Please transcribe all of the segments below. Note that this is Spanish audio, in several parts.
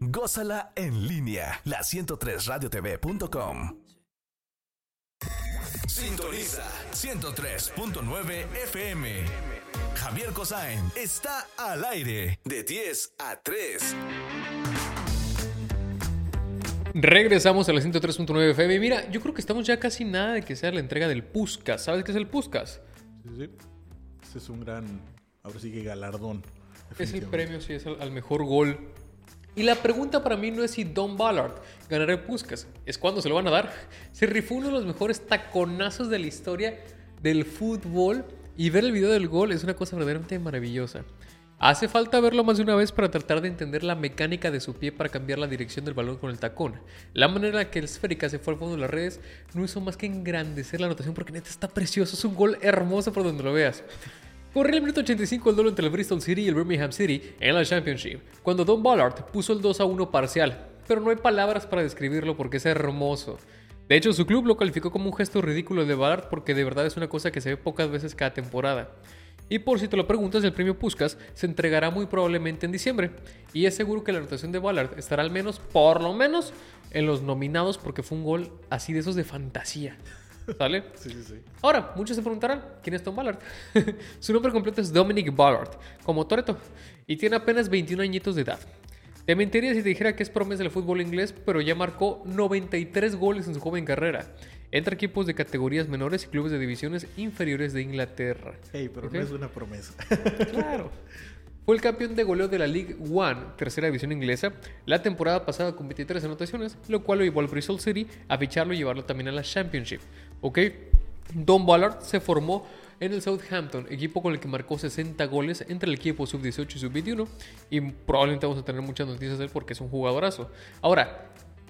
Gózala en línea. La 103radiotv.com. Sintoniza 103.9 FM. Javier Cosain está al aire de 10 a 3. Regresamos a la 103.9 FM. Mira, yo creo que estamos ya casi nada de que sea la entrega del Puskás. ¿Sabes qué es el Puskás? Sí. Este es un gran, ahora sí que galardón. Es el premio, sí, es al mejor gol. Y la pregunta para mí no es si Don Ballard ganará el Puskás, es cuándo se lo van a dar. Se rifó uno de los mejores taconazos de la historia del fútbol y ver el video del gol es una cosa verdaderamente maravillosa. Hace falta verlo más de una vez para tratar de entender la mecánica de su pie para cambiar la dirección del balón con el tacón. La manera en la que el esférica se fue al fondo de las redes no hizo más que engrandecer la anotación porque neta está precioso, es un gol hermoso por donde lo veas. Corría el minuto 85 el duelo entre el Bristol City y el Birmingham City en la Championship, cuando Don Ballard puso el 2-1 parcial, pero no hay palabras para describirlo porque es hermoso. De hecho, su club lo calificó como un gesto ridículo de Ballard porque de verdad es una cosa que se ve pocas veces cada temporada. Y por si te lo preguntas, el premio Puskás se entregará muy probablemente en diciembre, y es seguro que la anotación de Ballard estará al menos, por lo menos, en los nominados porque fue un gol así de esos de fantasía. ¿Sale? Sí. Ahora, muchos se preguntarán, ¿quién es Tom Ballard? Su nombre completo es Dominic Ballard, como Toretto, y tiene apenas 21 añitos de edad. Te mentiría si te dijera que es promesa del fútbol inglés, pero ya marcó 93 goles en su joven carrera, entre equipos de categorías menores y clubes de divisiones inferiores de Inglaterra. Hey, pero ¿Okay? no es una promesa. Claro. Fue el campeón de goleo de la League One, tercera división inglesa, la temporada pasada con 23 anotaciones, lo cual lo llevó al Bristol City a ficharlo y llevarlo también a la Championship. ¿Ok? Don Ballard se formó en el Southampton, equipo con el que marcó 60 goles entre el equipo sub-18 y sub-21, y probablemente vamos a tener muchas noticias de él porque es un jugadorazo. Ahora,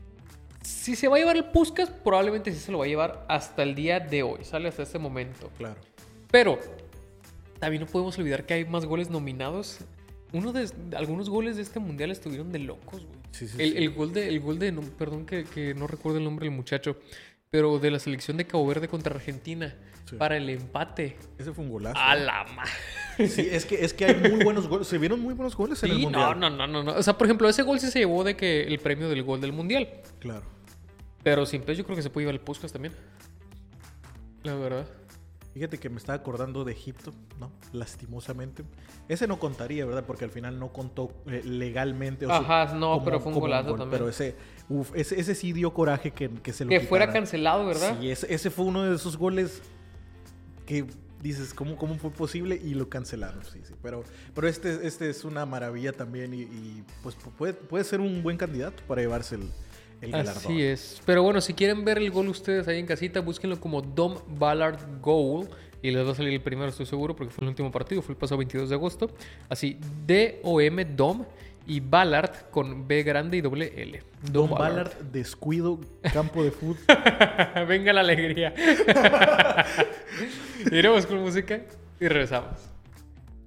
si se va a llevar el Puskás, probablemente sí se lo va a llevar hasta el día de hoy, sale hasta este momento. Claro. Pero también no podemos olvidar que hay más goles nominados. Algunos goles de este mundial estuvieron de locos, güey. Sí. El gol de no, perdón que no recuerdo el nombre del muchacho, pero de la selección de Cabo Verde contra Argentina para el empate. Ese fue un golazo. A la madre. Sí, es que hay muy buenos goles. Se vieron muy buenos goles en el mundial. No. O sea, por ejemplo, ese gol sí se llevó de que el premio del gol del mundial. Claro. Pero sin peso yo creo que se puede llevar el Puskás también. La verdad. Fíjate que me estaba acordando de Egipto, ¿no? Lastimosamente. Ese no contaría, ¿verdad? Porque al final no contó legalmente. Ajá, no, pero fue un golazo también. Pero ese sí dio coraje que se lo Que quitaran. fuera cancelado, ¿verdad? Sí, ese fue uno de esos goles que dices, ¿cómo fue posible? Y lo cancelaron, sí. Pero este es una maravilla también y pues puede ser un buen candidato para llevarse el galardón. Así es. Pero bueno, si quieren ver el gol ustedes ahí en casita, búsquenlo como Dom Ballard Goal y les va a salir el primero, estoy seguro, porque fue el último partido, fue el pasado 22 de agosto. Así, D-O-M, Dom, y Ballard con B grande y doble L. Dom Ballard, descuido, campo de fútbol. Venga la alegría. Iremos con música y regresamos.